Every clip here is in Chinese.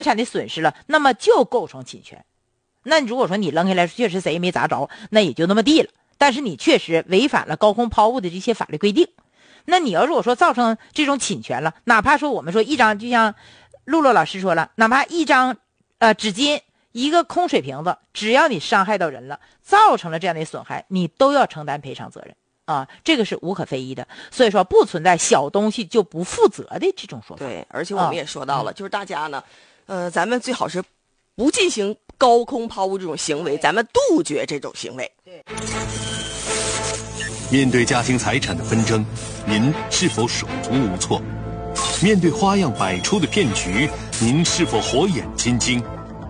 产的损失了，那么就构成侵权。那如果说你扔下来确实谁也没砸着，那也就那么地了，但是你确实违反了高空抛物的这些法律规定。那你要如果说造成这种侵权了，哪怕说我们说一张，就像露露老师说了，哪怕一张纸巾，一个空水瓶子，只要你伤害到人了，造成了这样的损害，你都要承担赔偿责任啊，这个是无可非议的。所以说不存在小东西就不负责的这种说法。 对，而且我们也说到了，就是大家呢，咱们最好是不进行高空抛物这种行为，咱们杜绝这种行为。 对。 面对家庭财产的纷争，您是否手足无措？面对花样百出的骗局，您是否火眼金睛？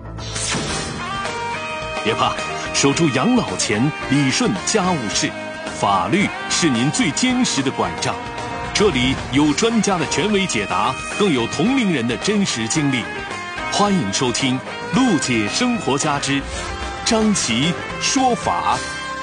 别怕，守住养老钱，理顺家务事，法律是您最坚实的拐杖。这里有专家的权威解答，更有同龄人的真实经历。欢迎收听《陆姐生活家之张琪说法》。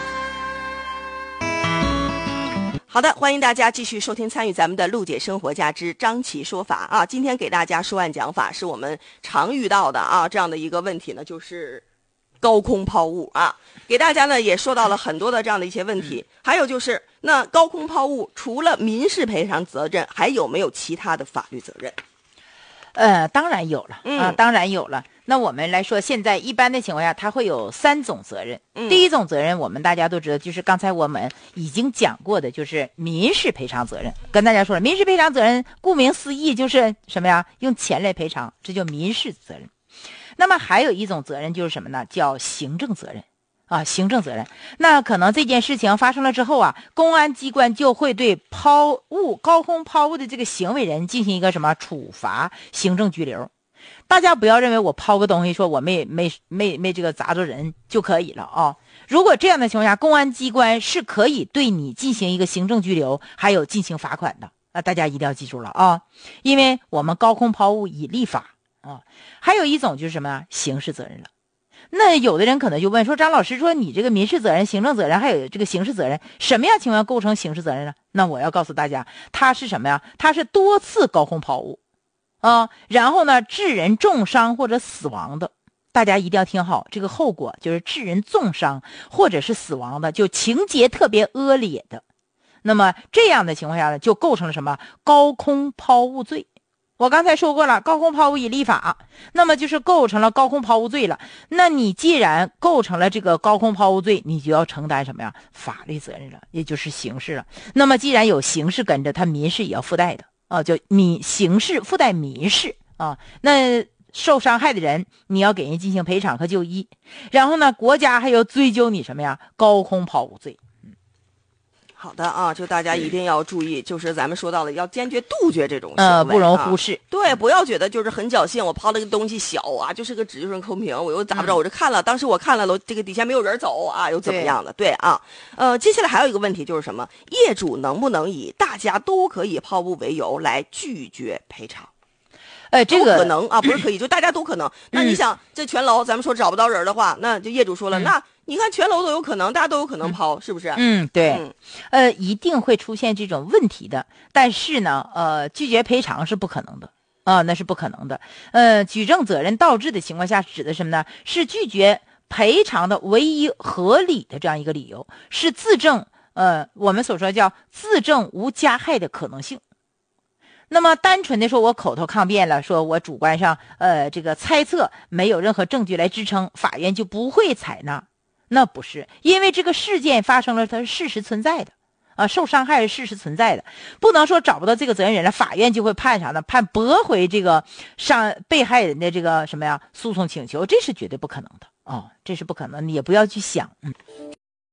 好的，欢迎大家继续收听参与咱们的陆姐生活家之张琪说法啊。今天给大家说案讲法是我们常遇到的啊这样的一个问题呢，就是高空抛物啊。给大家呢也说到了很多的这样的一些问题，还有就是那高空抛物除了民事赔偿责任，还有没有其他的法律责任？ 当然有了啊，当然有了。那我们来说，现在一般的情况下，它会有3种责任。第一种责任，我们大家都知道，就是刚才我们已经讲过的，就是民事赔偿责任。跟大家说了，民事赔偿责任顾名思义就是什么呀？用钱来赔偿，这叫民事责任。那么还有一种责任就是什么呢？叫行政责任。行政责任，那可能这件事情发生了之后啊，公安机关就会对高空抛物的这个行为人进行一个什么处罚，行政拘留。大家不要认为我抛个东西说我没这个砸着人就可以了啊。如果这样的情况下，公安机关是可以对你进行一个行政拘留，还有进行罚款的。大家一定要记住了啊，因为我们高空抛物已立法啊。还有一种就是什么刑事责任了。那有的人可能就问说，张老师说你这个民事责任、行政责任还有这个刑事责任，什么样情况构成刑事责任呢？那我要告诉大家，它是什么呀？它是多次高空抛物然后呢致人重伤或者死亡的。大家一定要听好，这个后果就是致人重伤或者是死亡的，就情节特别恶劣的。那么这样的情况下呢，就构成了什么？高空抛物罪。我刚才说过了，高空抛物已立法，那么就是构成了高空抛物罪了。那你既然构成了这个高空抛物罪，你就要承担什么呀？法律责任了，也就是刑事了。那么既然有刑事跟着，它民事也要附带的叫刑事附带民事啊。那受伤害的人，你要给人进行赔偿和就医，然后呢，国家还要追究你什么呀？高空抛物罪。 好的啊，就大家一定要注意，就是咱们说到了要坚决杜绝这种行为， 不容忽视。 对，不要觉得就是很侥幸，我抛了个东西小啊，就是个纸，就是个空瓶，我又砸不着，我这看了，当时我看了这个底下没有人走啊，又怎么样的？对啊，接下来还有一个问题就是什么？业主能不能以大家都可以抛物为由来拒绝赔偿？这个可能啊，不是可以，就大家都可能。那你想，这全楼咱们说找不到人的话，那就业主说了，那你看全楼都有可能，大家都有可能抛，是不是？ 对，一定会出现这种问题的。但是呢，拒绝赔偿是不可能的那是不可能的。举证责任倒置的情况下，指的什么呢？是拒绝赔偿的唯一合理的这样一个理由，是自证我们所说叫自证无加害的可能性。那么单纯的说我口头抗辩了，说我主观上这个猜测没有任何证据来支撑，法院就不会采纳。那不是，因为这个事件发生了，它是事实存在的受伤害是事实存在的，不能说找不到这个责任人了，法院就会判啥呢？判驳回这个被害人的这个什么呀诉讼请求，这是绝对不可能的这是不可能，你也不要去想。